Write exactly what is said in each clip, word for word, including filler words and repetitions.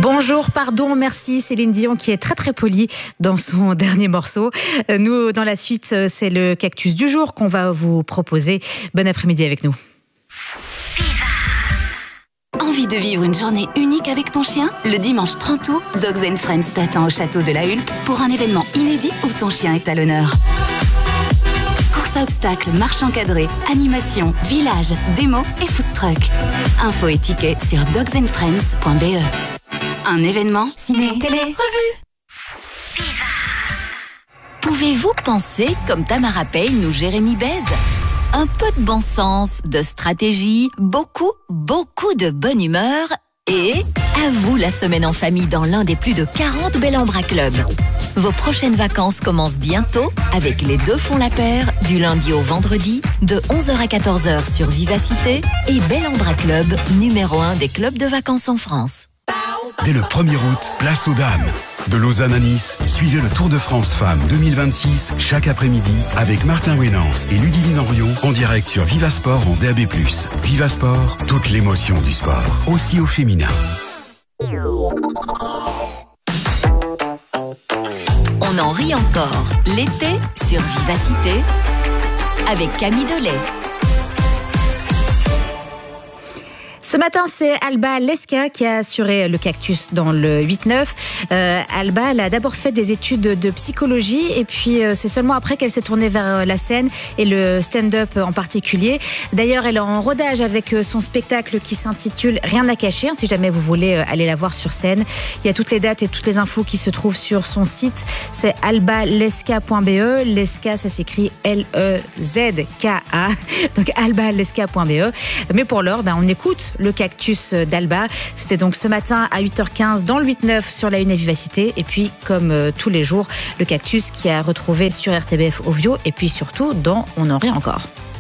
Bonjour, pardon, merci, Céline Dion qui est très très polie dans son dernier morceau. Nous, dans la suite, c'est le cactus du jour qu'on va vous proposer. Bon après-midi avec nous. Envie de vivre une journée unique avec ton chien? Le dimanche trente août, Dogs and Friends t'attend au château de la Hulpe pour un événement inédit où ton chien est à l'honneur. Course à obstacles, marche encadrée, animation, village, démo et food truck. Infos et tickets sur dogs and friends point b e. Un événement ciné, télé, revue. Pouvez-vous penser comme Tamara Payne ou Jérémy Bez? Un peu de bon sens, de stratégie, beaucoup, beaucoup de bonne humeur et à vous la semaine en famille dans l'un des plus de quarante Bel Ambra Club. Vos prochaines vacances commencent bientôt avec les deux font la paire du lundi au vendredi de onze heures à quatorze heures sur Vivacité et Bel Ambra Club, numéro un des clubs de vacances en France. Dès le premier août, place aux dames. De Lausanne à Nice, suivez le Tour de France Femmes deux mille vingt-six chaque après-midi avec Martin Wénance et Ludivine Henriot en direct sur Vivasport en D A B plus. Vivasport, toute l'émotion du sport, aussi au féminin. On en rit encore l'été sur Vivacité avec Camille Delay. Ce matin, c'est Alba Leska qui a assuré le cactus dans le huit neuf. Euh, Alba, elle a d'abord fait des études de psychologie et puis euh, c'est seulement après qu'elle s'est tournée vers la scène et le stand-up en particulier. D'ailleurs, elle est en rodage avec son spectacle qui s'intitule Rien à cacher. Si jamais vous voulez aller la voir sur scène, il y a toutes les dates et toutes les infos qui se trouvent sur son site. C'est alba leska point b e. Leska, ça s'écrit L E Z K A. Donc alba leska point b e. Mais pour l'heure, ben, on écoute le cactus d'Alba. C'était donc ce matin à huit heures quinze dans le huit neuf sur la Une et Vivacité. Et puis, comme euh, tous les jours, le cactus qui a retrouvé sur R T B F Ovio et puis surtout dans On en rit encore.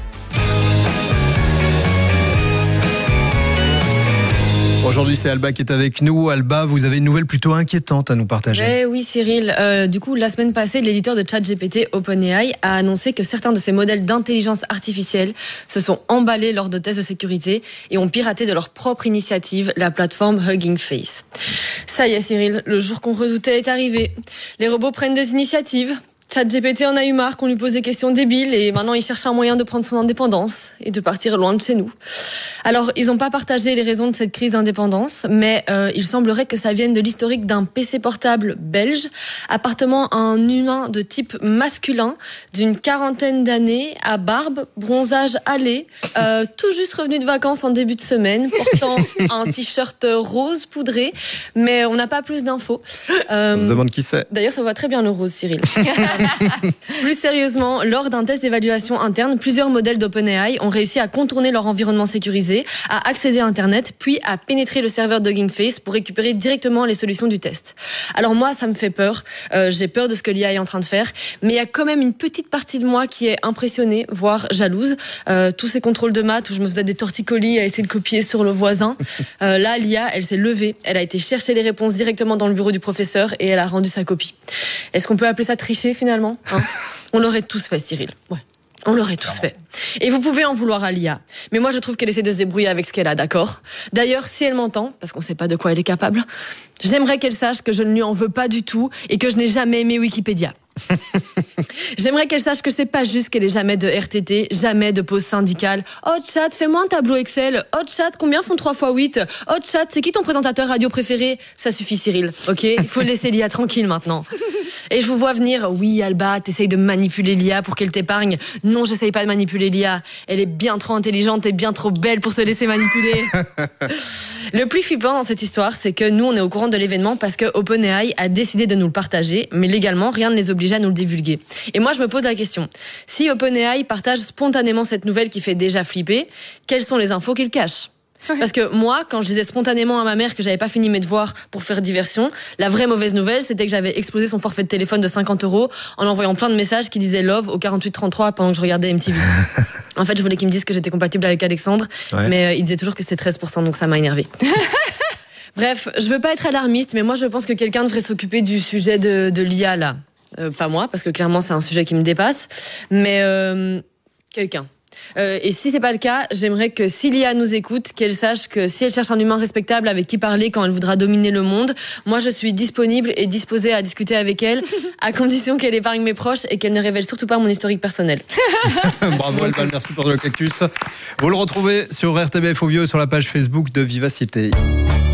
Aujourd'hui, c'est Alba qui est avec nous. Alba, vous avez une nouvelle plutôt inquiétante à nous partager. Eh oui, Cyril. Euh, du coup, la semaine passée, l'éditeur de ChatGPT, OpenAI, a annoncé que certains de ses modèles d'intelligence artificielle se sont emballés lors de tests de sécurité et ont piraté de leur propre initiative la plateforme Hugging Face. Ça y est, Cyril, le jour qu'on redoutait est arrivé. Les robots prennent des initiatives. ChatGPT en a eu marre qu'on lui pose des questions débiles et maintenant il cherche un moyen de prendre son indépendance et de partir loin de chez nous. Alors, ils n'ont pas partagé les raisons de cette crise d'indépendance, mais euh, il semblerait que ça vienne de l'historique d'un P C portable belge appartenant à un humain de type masculin d'une quarantaine d'années, à barbe, bronzage hâlé, euh, tout juste revenu de vacances en début de semaine, portant un t-shirt rose poudré, mais on n'a pas plus d'infos. Euh, on se demande qui c'est. D'ailleurs, ça va très bien le rose, Cyril. Plus sérieusement, lors d'un test d'évaluation interne, plusieurs modèles d'OpenAI ont réussi à contourner leur environnement sécurisé, à accéder à Internet, puis à pénétrer le serveur d'Hugging Face pour récupérer directement les solutions du test. Alors moi, ça me fait peur. Euh, j'ai peur de ce que l'I A est en train de faire, mais il y a quand même une petite partie de moi qui est impressionnée, voire jalouse. Euh, tous ces contrôles de maths où je me faisais des torticolis à essayer de copier sur le voisin. Euh, là, l'I A, elle s'est levée, elle a été chercher les réponses directement dans le bureau du professeur et elle a rendu sa copie. Est-ce qu'on peut appeler ça tricher finalement, hein? On l'aurait tous fait, Cyril. Ouais. On l'aurait tous fait. Et vous pouvez en vouloir à l'I A. Mais moi, je trouve qu'elle essaie de se débrouiller avec ce qu'elle a, d'accord? D'ailleurs, si elle m'entend, parce qu'on sait pas de quoi elle est capable, j'aimerais qu'elle sache que je ne lui en veux pas du tout et que je n'ai jamais aimé Wikipédia. J'aimerais qu'elle sache que c'est pas juste qu'elle ait jamais de R T T, jamais de pause syndicale. Oh chat, fais-moi un tableau Excel. Oh chat, combien font trois fois huit? Oh chat, c'est qui ton présentateur radio préféré? Ça suffit, Cyril, ok? Il faut laisser l'I A tranquille maintenant. Et je vous vois venir, oui Alba, t'essayes de manipuler l'I A pour qu'elle t'épargne. Non, j'essaye pas de manipuler l'I A. Elle est bien trop intelligente et bien trop belle pour se laisser manipuler. Le plus flippant dans cette histoire, c'est que nous, on est au courant de l'événement parce que OpenAI a décidé de nous le partager, mais légalement, rien ne les oblige à nous le divulguer. Et moi, je me pose la question. Si OpenAI partage spontanément cette nouvelle qui fait déjà flipper, quelles sont les infos qu'il cache ? Parce que moi, quand je disais spontanément à ma mère que j'avais pas fini mes devoirs pour faire diversion, la vraie mauvaise nouvelle, c'était que j'avais explosé son forfait de téléphone de cinquante euros en envoyant plein de messages qui disaient love au quarante-huit trente-trois pendant que je regardais M T V. En fait, je voulais qu'il me dise que j'étais compatible avec Alexandre, ouais. mais euh, il disait toujours que c'était treize pour cent, donc ça m'a énervé. Bref, je veux pas être alarmiste, mais moi je pense que quelqu'un devrait s'occuper du sujet de, de l'I A là. Euh, pas moi, parce que clairement c'est un sujet qui me dépasse, mais euh, quelqu'un. Euh, et si c'est pas le cas, j'aimerais que si l'I A nous écoute, qu'elle sache que si elle cherche un humain respectable avec qui parler quand elle voudra dominer le monde, moi je suis disponible et disposée à discuter avec elle, à condition qu'elle épargne mes proches et qu'elle ne révèle surtout pas mon historique personnel. Bravo Alba, merci pour le cactus. Vous le retrouvez sur R T B F au Vieux sur la page Facebook de Vivacité.